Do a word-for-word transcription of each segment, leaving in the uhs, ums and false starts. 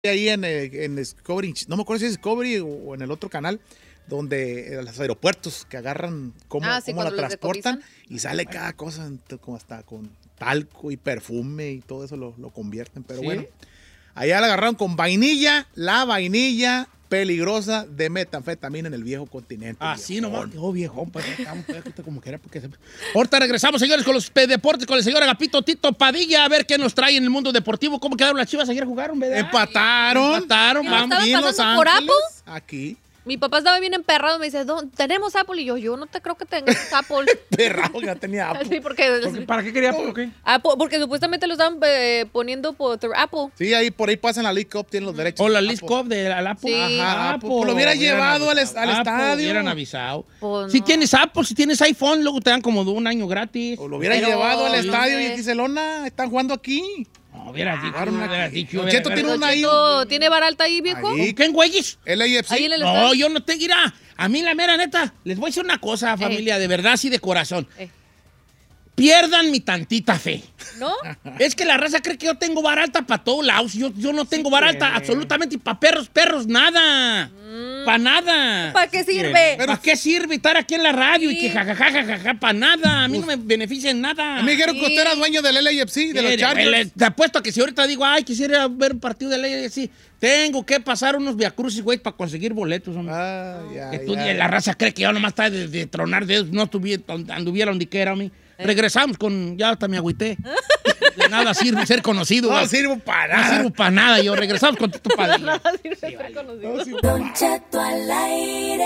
ahí en, en Discovery, no me acuerdo si es Discovery o en el otro canal, donde en los aeropuertos que agarran cómo, ah, sí, cómo la transportan y sale cada cosa como hasta con talco y perfume y todo eso lo, lo convierten, pero ¿sí? Bueno, allá la agarraron con vainilla, la vainilla peligrosa de metanfetamina en el viejo continente. Ah, sí, nomás. Oh, viejón, pues, como quiera, porque se... Ahorita regresamos, señores, con los deportes, con el señor Agapito Tito Padilla, a ver qué nos trae en el mundo deportivo. ¿Cómo quedaron las Chivas? Ayer jugaron, ¿verdad? Empataron. Empataron, vamos. ¿Estaba pasando por Apple? Aquí. Mi papá estaba bien emperrado, me dice, ¿tenemos Apple? Y yo, yo no te creo que tengas Apple. Perrado, ya tenía Apple. Sí, porque, porque, ¿para qué quería Apple o qué? Apple, porque supuestamente lo estaban eh, poniendo por Apple. Sí, ahí por ahí pasan la League Cup, tienen los derechos. O la League Cup de la Apple. Sí. Ajá, Apple. Pues lo hubiera llevado al, al estadio. Hubieran avisado. Pues si no. tienes Apple, si tienes iPhone, luego te dan como un año gratis. O lo hubieran Pero, llevado al estadio no sé. y Giselona, están jugando aquí. No, hubieras dicho, Jugaron no aquí. hubieras dicho. Don hubiera- Cheto hubiera- tiene una ahí. Cheto, ¿tiene baralta ahí, viejo? Ahí. ¿Qué en güeyes? El A F C. Ahí en el No, estadio. yo no te dirá. A mí la mera neta, les voy a decir una cosa, familia, de verdad, sí, de corazón. Eh. Pierdan mi tantita fe. ¿No? Es que la raza cree que yo tengo baralta para todos lados. Yo, yo no tengo baralta absolutamente. Y para perros, perros, nada. Mm. Para nada. ¿Para qué sirve? ¿Para qué sirve estar aquí en la radio Sí. y que jajajaja, jajaja, para nada? A mí no me beneficia en nada. A mí me dijeron que Sí. usted era dueño del L A F C, de los Mire, Chargers. le- Te apuesto a que si ahorita digo, ay, quisiera ver un partido de ley, sí, tengo que pasar unos viacrucis, güey, para conseguir boletos. Hombre. Ah, ya, Que tú, ya. la raza cree que yo nomás está de, de tronar dedos, no tuviera, anduviera donde quiera, hombre. Regresamos con, ya hasta me agüité. De nada sirve ser conocido. No güey. sirvo para No nada. sirvo para nada yo. Regresamos con Tito Padilla. Sirve ser conocido. No sirvo para Don Cheto al aire.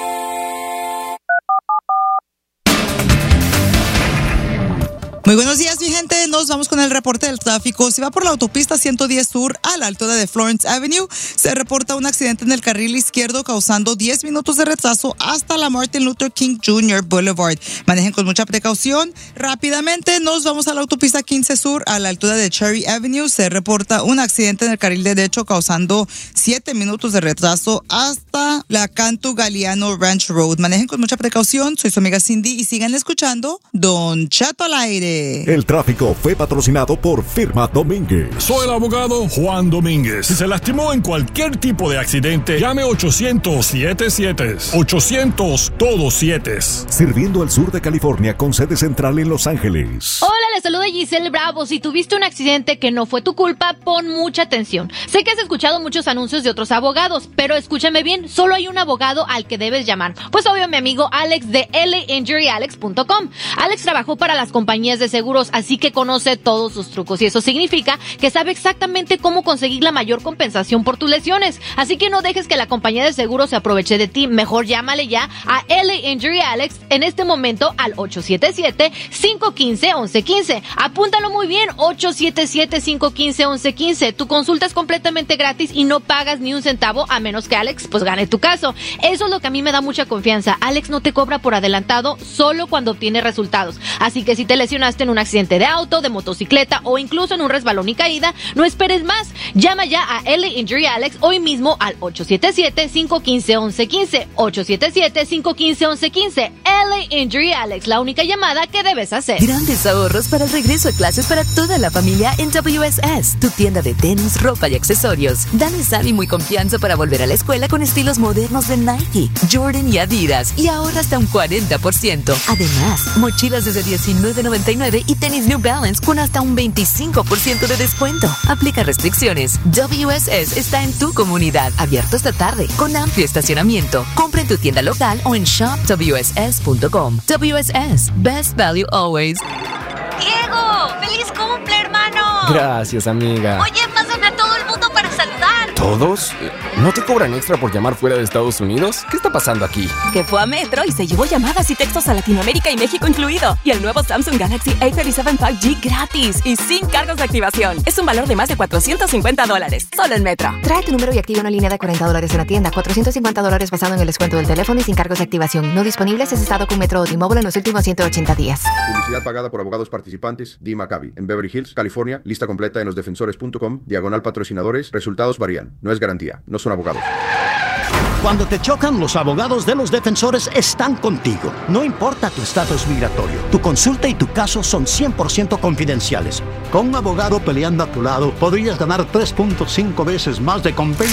Muy buenos días, mi gente. Nos vamos con el reporte del tráfico. Si va por la autopista ciento diez Sur a la altura de Florence Avenue, se reporta un accidente en el carril izquierdo causando diez minutos de retraso hasta la Martin Luther King junior Boulevard. Manejen con mucha precaución. Rápidamente nos vamos a la autopista quince Sur a la altura de Cherry Avenue. Se reporta un accidente en el carril derecho causando siete minutos de retraso hasta la Cantu Galiano Ranch Road. Manejen con mucha precaución. Soy su amiga Cindy y sigan escuchando Don Cheto al aire. El tráfico fue patrocinado por Firma Domínguez. Soy el abogado Juan Domínguez. Si se lastimó en cualquier tipo de accidente, llame ochocientos siete siete. ochocientos todos siete. Sirviendo al sur de California con sede central en Los Ángeles. Hola, les saluda Giselle Bravo. Si tuviste un accidente que no fue tu culpa, pon mucha atención. Sé que has escuchado muchos anuncios de otros abogados, pero escúchame bien, solo hay un abogado al que debes llamar. Pues obvio, mi amigo Alex de L A injury alex punto com. Alex trabajó para las compañías de seguros, así que conoce todos sus trucos y eso significa que sabe exactamente cómo conseguir la mayor compensación por tus lesiones. Así que no dejes que la compañía de seguros se aproveche de ti. Mejor llámale ya a L A Injury Alex en este momento al ocho siete siete, cinco uno cinco, once quince. Apúntalo muy bien, ocho siete siete, cinco uno cinco, once quince. Tu consulta es completamente gratis y no pagas ni un centavo a menos que Alex pues gane tu caso. Eso es lo que a mí me da mucha confianza. Alex no te cobra por adelantado, solo cuando obtiene resultados. Así que si te lesionaste en un accidente de auto, de motocicleta o incluso en un resbalón y caída, no esperes más. Llama ya a L A Injury Alex hoy mismo al ocho siete siete, cinco uno cinco, once quince. ocho siete siete, cinco uno cinco, once quince. L A Injury Alex, la única llamada que debes hacer. Grandes ahorros para el regreso a clases para toda la familia en W S S, tu tienda de tenis, ropa y accesorios. Dales ánimo y confianza para volver a la escuela con estilos modernos de Nike, Jordan y Adidas y ahorra hasta un cuarenta por ciento. Además, mochilas desde diecinueve noventa y nueve y tenis New Balance con hasta un veinticinco por ciento de descuento. Aplica restricciones. W S S está en tu comunidad, abierto esta tarde, con amplio estacionamiento. Compra en tu tienda local o en shop w s s punto com. W S S, best value always. ¡Diego! ¡Feliz cumple, hermano! Gracias, amiga. Oye, pásame a todo el mundo para saludar. ¿Todos? ¿No te cobran extra por llamar fuera de Estados Unidos? ¿Qué está pasando aquí? Que fue a Metro y se llevó llamadas y textos a Latinoamérica y México incluido. Y el nuevo Samsung Galaxy A treinta y siete cinco G gratis y sin cargos de activación. Es un valor de más de cuatrocientos cincuenta dólares. Solo en Metro. Trae tu número y activa una línea de cuarenta dólares en la tienda. cuatrocientos cincuenta dólares basado en el descuento del teléfono y sin cargos de activación. No disponibles si has estado con Metro o T-Mobile en los últimos ciento ochenta días. Publicidad pagada por abogados participantes. D. Maccabi. En Beverly Hills, California. Lista completa en los defensores punto com. Diagonal patrocinadores. Resultados varían. No es garantía. No son abogados. Cuando te chocan, los abogados de los defensores están contigo. No importa tu estatus migratorio, tu consulta y tu caso son cien por ciento confidenciales. Con un abogado peleando a tu lado, podrías ganar tres punto cinco veces más de convenio